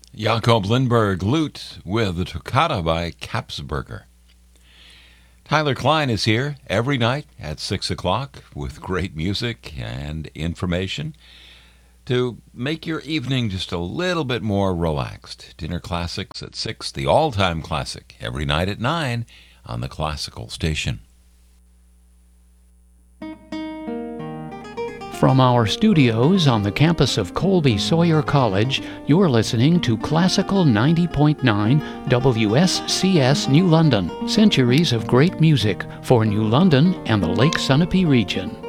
Jakob Lindberg Lute with the Toccata by Kapsberger. Tyler Klein is here every night at 6 o'clock with great music and information to make your evening just a little bit more relaxed. Dinner Classics at 6, the all-time classic, every night at 9 on the Classical Station. From our studios on the campus of Colby Sawyer College, you're listening to Classical 90.9 WSCS New London. Centuries of great music for New London and the Lake Sunapee region.